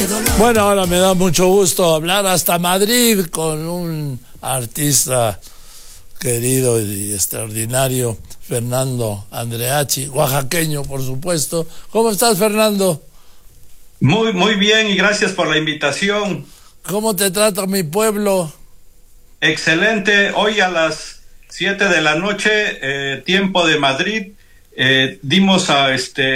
Bueno, ahora me da mucho gusto hablar hasta Madrid con un artista querido y extraordinario, Fernando Andreachi, oaxaqueño, por supuesto. ¿Cómo estás, Fernando? Muy bien y gracias por la invitación. ¿Cómo te trata mi pueblo? Excelente. Hoy a las 7 de la noche, tiempo de Madrid, dimos a